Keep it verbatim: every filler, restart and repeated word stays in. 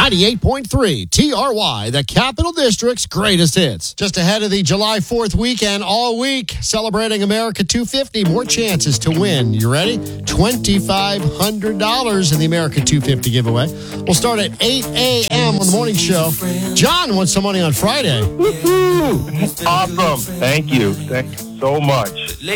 ninety-eight point three T R Y, the Capital District's greatest hits. Just ahead of the July fourth weekend, all week, celebrating America two fifty. More chances to win. You ready? twenty-five hundred dollars in the America two fifty giveaway. We'll start at eight a.m. on the morning show. John wants some money on Friday. Awesome. Thank you. Thank you so much.